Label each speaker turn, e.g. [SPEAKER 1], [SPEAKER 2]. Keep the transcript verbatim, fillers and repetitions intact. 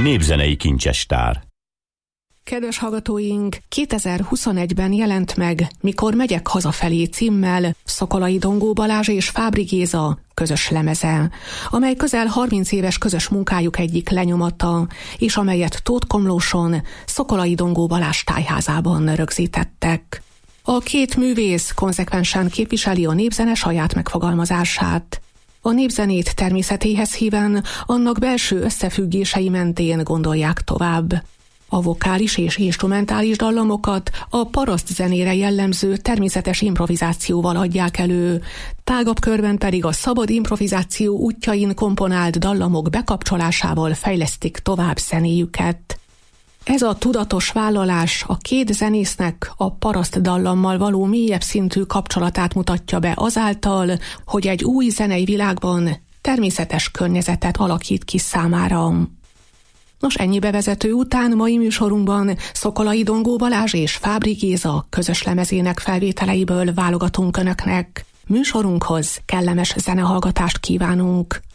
[SPEAKER 1] Népzenei kincsestár.
[SPEAKER 2] Kedves hallgatóink, kétezer-huszonegyben jelent meg Mikor megyek hazafelé címmel Szokolai Dongó Balázs és Fábry Géza közös lemeze, amely közel harminc éves közös munkájuk egyik lenyomata, és amelyet Tóth Komlóson, Szokolai Dongó Balázs tájházában rögzítettek. A két művész konzekvensen képviseli a népzene saját megfogalmazását. A népzenét természetéhez híven, annak belső összefüggései mentén gondolják tovább. A vokális és instrumentális dallamokat a paraszt zenére jellemző természetes improvizációval adják elő, tágabb körben pedig a szabad improvizáció útjain komponált dallamok bekapcsolásával fejlesztik tovább zenéjüket. Ez a tudatos vállalás a két zenésznek a paraszt dallammal való mélyebb szintű kapcsolatát mutatja be azáltal, hogy egy új zenei világban természetes környezetet alakít ki számára. Nos, ennyi bevezető után mai műsorunkban Szokolai Dongó Balázs és Fábry Géza közös lemezének felvételeiből válogatunk önöknek. Műsorunkhoz kellemes zenehallgatást kívánunk.